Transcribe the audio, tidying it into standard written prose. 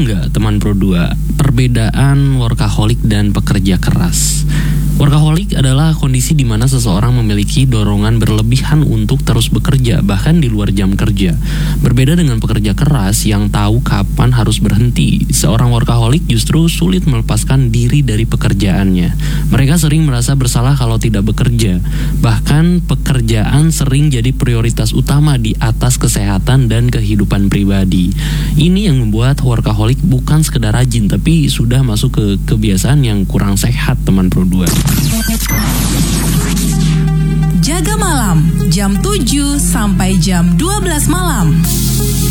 nggak teman Pro 2 perbedaan workaholic dan pekerja keras? Workaholic adalah kondisi di mana seseorang memiliki dorongan berlebihan untuk terus bekerja, bahkan di luar jam kerja. Berbeda dengan pekerja keras yang tahu kapan harus berhenti, seorang workaholic justru sulit melepaskan diri dari pekerjaannya. Mereka sering merasa bersalah kalau tidak bekerja. Bahkan pekerjaan sering jadi prioritas utama di atas kesehatan dan kehidupan pribadi. Ini yang membuat workaholic bukan sekedar rajin, tapi sudah masuk ke kebiasaan yang kurang sehat, teman Pro 2. Jaga Malam, jam 7 sampai jam 12 malam.